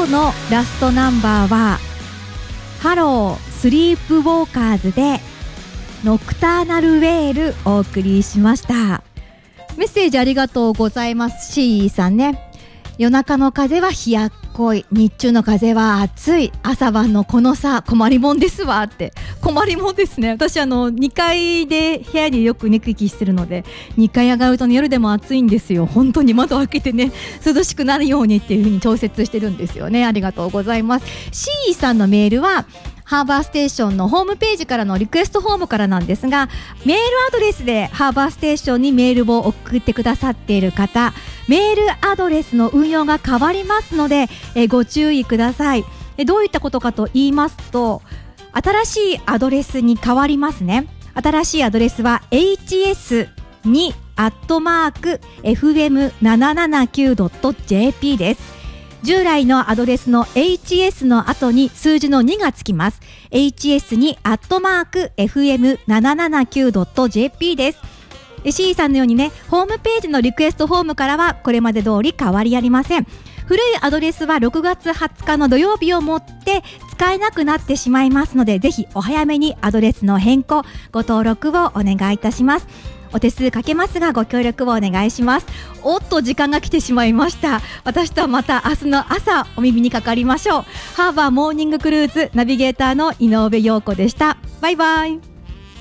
日のラストナンバーはハロースリープウォーカーズでノクターナルウェールお送りしました。メッセージありがとうございます。シーさんね、夜中の風は冷やっこい、日中の風は暑い、朝晩のこの差困りもんですわって。困りもんですね。私2階で部屋によく寝聞きしてるので、2階上がると、ね、夜でも暑いんですよ。本当に窓開けてね、涼しくなるようにっていう風に調節してるんですよね。ありがとうございます。シーさんのメールはハーバーステーションのホームページからのリクエストフォームからなんですが、メールアドレスでハーバーステーションにメールを送ってくださっている方、メールアドレスの運用が変わりますので、ご注意ください。どういったことかと言いますと、新しいアドレスに変わりますね。新しいアドレスは hs2@fm779.jp です。従来のアドレスの hs の後に数字の2がつきます。hs2@fm779.jp です。C さんのようにね、ホームページのリクエストフォームからはこれまで通り変わりありません。古いアドレスは6月20日の土曜日をもって使えなくなってしまいますので、ぜひお早めにアドレスの変更ご登録をお願いいたします。お手数かけますがご協力をお願いします。おっと、時間が来てしまいました。私とはまた明日の朝お耳にかかりましょう。ハーバーモーニングクルーズナビゲーターの井上陽子でした。バイバイ。